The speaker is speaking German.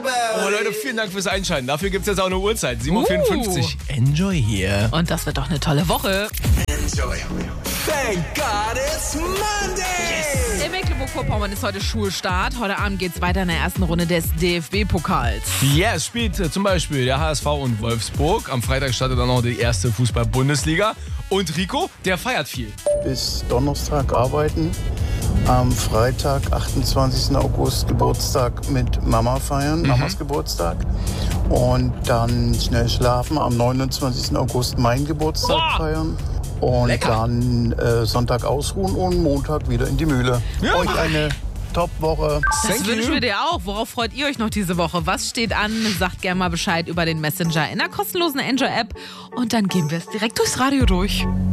Oh Leute, vielen Dank fürs Einschalten. Dafür gibt es jetzt auch eine Uhrzeit. 7.54 Uhr. Enjoy hier. Und das wird doch eine tolle Woche. Enjoy. Thank God it's Monday. Yes. In Mecklenburg-Vorpommern ist heute Schulstart. Heute Abend geht es weiter in der ersten Runde des DFB-Pokals. Yes, spielt zum Beispiel der HSV und Wolfsburg. Am Freitag startet dann noch die erste Fußball-Bundesliga. Und Rico, der feiert viel. Bis Donnerstag arbeiten. Am Freitag, 28. August, Geburtstag mit Mama feiern, Mamas Geburtstag. Und dann schnell schlafen, am 29. August meinen Geburtstag feiern. Und Lecker. dann Sonntag ausruhen und Montag wieder in die Mühle. Ja. Euch eine Top-Woche. Das wünschen wir dir auch. Worauf freut ihr euch noch diese Woche? Was steht an? Sagt gerne mal Bescheid über den Messenger in der kostenlosen Enjoy-App. Und dann gehen wir es direkt durchs Radio durch.